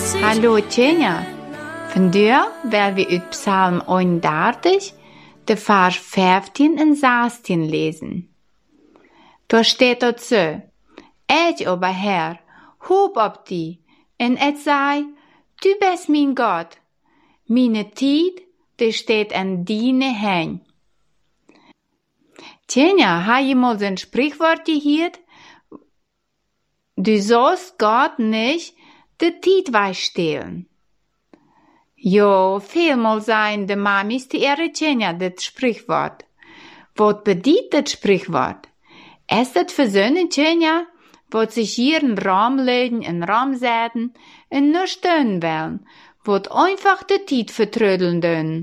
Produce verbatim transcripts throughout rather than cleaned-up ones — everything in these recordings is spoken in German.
Hallo Tjenja, vandaag wil we uit Psalm eenendertig de vers vijftien en zestien lezen. Daar steht dort so: Ich aber Herr, hoop op die, en et sei, du bist mein Gott. Meine Tijd, die steht an deine Hand. Tjenja, ha je mal so ein Sprichwort gehört? Du sollst Gott nicht de Tijd wegstehlen. Jo, vielmal sein de Mamis die ihre Tjenja dit Sprichwort. Wat bedient dit Sprichwort? Ist het für Söhne Tjenja, wat sich hier in Raum legen, in Raum setzen, en nur stöhnen wollen, wat einfach de Tijd vertrödeln dön.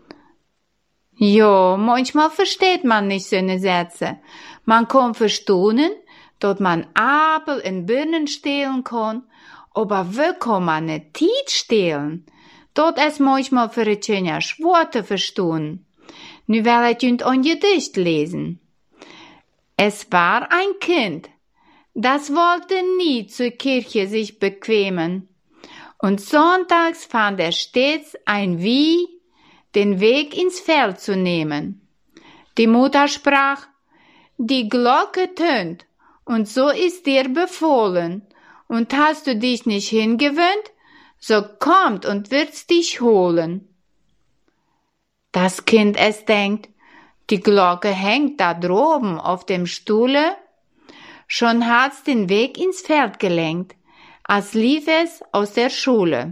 Jo, manchmal versteht man nicht so ne Sätze. Man kann verstehen, dass man Apel in Birnen stehlen kann, aber wie kann man ne Tijd stehlen? Dat ist manchmal für die Tjenja schwer zu verstehen. Nu will ich jünd ein Gedicht lesen. Es war ein Kind, das wollte nie zur Kirche sich bequemen. Und sonntags fand er stets ein Wie, den Weg ins Feld zu nehmen. Die Mutter sprach: Die Glocke tönt, und so ist dir befohlen. Und hast du dich nicht hingewöhnt, so kommt und wird's dich holen. Das Kind es denkt, die Glocke hängt da droben auf dem Stuhle. Schon hat's den Weg ins Feld gelenkt, als lief es aus der Schule.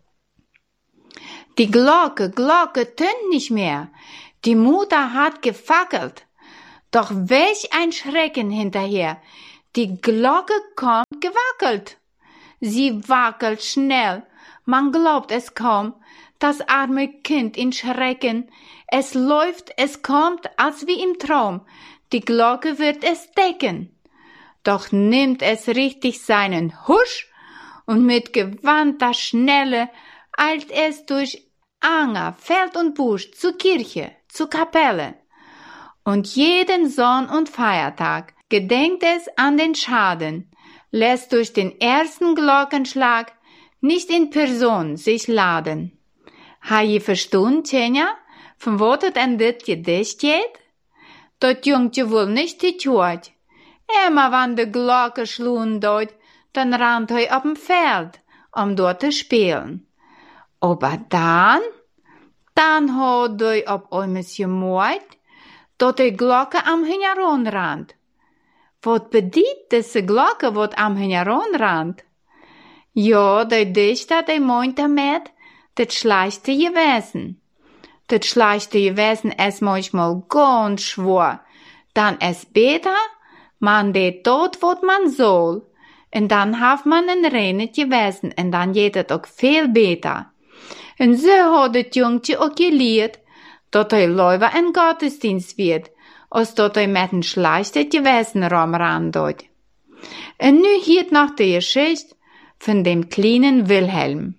Die Glocke, Glocke tönt nicht mehr, die Mutter hat gefackelt. Doch welch ein Schrecken hinterher, die Glocke kommt gewackelt. Sie wackelt schnell, man glaubt es kaum, das arme Kind in Schrecken. Es läuft, es kommt, als wie im Traum, die Glocke wird es decken. Doch nimmt es richtig seinen Husch und mit gewandter Schnelle eilt es durch Anger, Feld und Busch zur Kirche, zur Kapelle. Und jeden Sonn- und Feiertag gedenkt es an den Schaden, lässt durch den ersten Glockenschlag nicht in Person sich laden. Ha je verstanden, Tjenja, von wat het an dit Gedicht geht? Dat jongetje wohl nicht getjoht. Immer wann de Glocke schlugen dort, dann rannt hij op dem Feld, um dort zu spielen. Aber dann, dann hat hij op eines gemoord, dat de Glocke am Hingeron rannt. Wat bedient diese Glocke, wat am Hingeron rannt? Ja, de Dichter, de meint damit, das schleichte Gewesen. Das schleichte Gewesen ist manchmal ganz schwer. Dann ist besser, man det dort, wat man soll. Und dann hat man ein reines Gewesen, und dann geht es auch viel besser. Und so hat das Jungche auch gelehrt, dass er lieber in Gottesdienst wird, als dass er mit einem schleichten Gewesen rumrannt. Und nu hier noch die Geschichte von dem kleinen Wilhelm.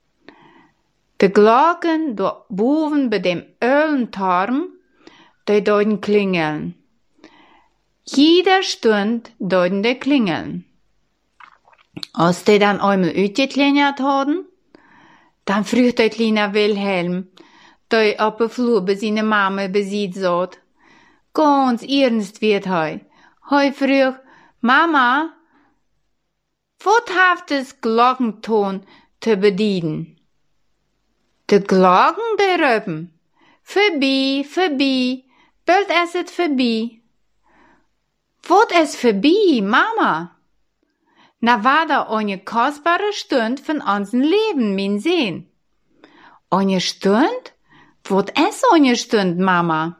De Glocken da boven bei dem Eulenturm, die deuten klingeln. Jeder Stund deuten die klingeln. Als die dann einmal uitgeklingelt haben, dann fragt der kleine Wilhelm, der auf der Flur bei seiner Mama besieht satt. Ganz ernst wird hei. Hei fragt: Mama, wat haft das Glockenton zu bedienen? De Glocken, de röpen. Voorbij, voorbij, bald is het voorbij. Wat is voorbij, Mama? Na war da eine kostbare Stund von unserem Leben, mein Sehen. Eine Stund? Wat is eine Stund, Mama?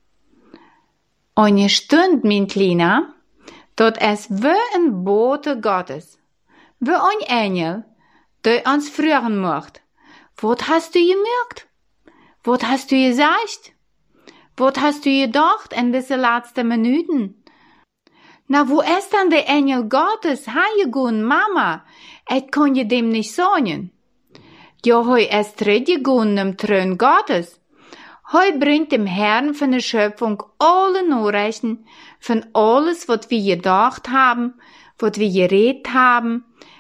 Eine Stund, mein Kleiner, dat is wie ein Bote Gottes, wie ein Engel, der uns führen möcht. Wat hast du gemerkt? Wat hast du gesagt? Wat hast du gedacht in diese letzten Minuten? Na, wo ist dann der Engel Gottes heimgegangen, Mama? Ich kann je dem nicht sagen. Ja, hoi ist reingegangen im Thron Gottes. Hoi bringt dem Herrn von der Schöpfung alle Nachrichten von alles, was wir gedacht haben, was wir geredet haben,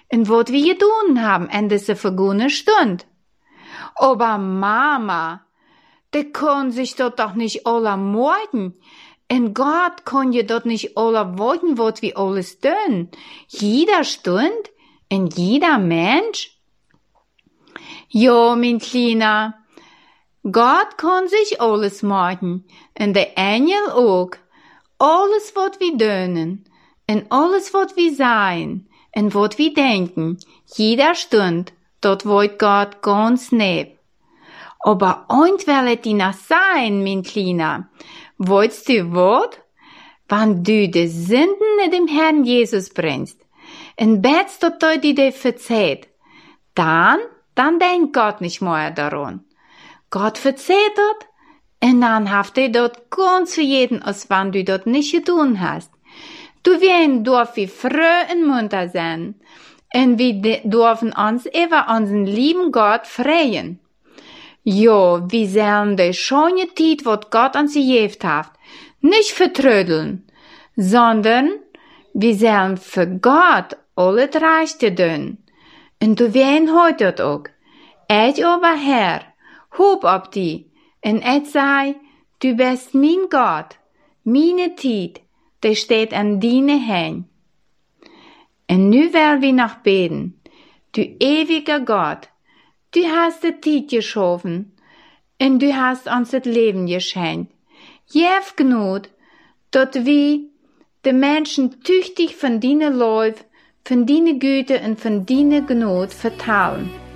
en wat wir gedaan haben in diese vergangene Stund. Aber Mama, der kann sich dort doch nicht alle morden. En Gott kann je dort nicht alle wollten, wat wir alles tun. Jeder Stund, en jeder Mensch. Ja, mein Kleiner, Gott kann sich alles machen, en der Engel auch. Alles, wat wir tun, en alles, wat wir sein, en wat wir denken, jeder Stund, dort wollt Gott ganz neb. Aber und wellet die noch sein, mein Kleiner? Wolltest du wat? Wann du de Sünden in dem Herrn Jesus bringst, en betst dort dort die dir verzeiht, dann, dann denkt Gott nicht mehr daran. Gott verzeiht dort, en dann haft er dort ganz für jeden, als wann du dort nicht getan hast. Du wirst dorf wie fröh und munter sein, en wir dürfen uns über unseren lieben Gott freuen. Ja, wir sollen die schöne Zeit, wat Gott uns gegeben hat, nicht vertrödeln, sondern wir sollen für Gott alle Rechte tun. Und du wirst heute auch. Ich aber Herr, hob auf die, und ich sei, du bist mein Gott, meine Zeit, die steht an deine Hände. Und nu will wir noch beten, du ewiger Gott, du hast die Zeit geschaffen, und du hast uns das Leben geschenkt. Jeff Gnut, dort wie die Menschen tüchtig von deiner Läuf, von deiner Güte und von deiner Gnut vertrauen.